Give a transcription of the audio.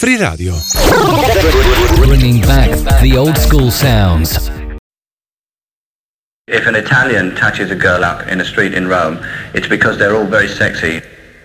Free Radio. Bringing back the old school sounds. If an Italian touches a girl up in a street in Rome, it's because they're all very sexy.